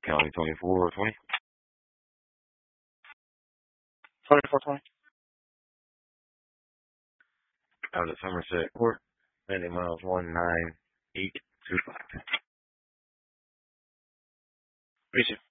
County 2420. 2420. Out of Somerset Court. Landing miles 19825. Appreciate it.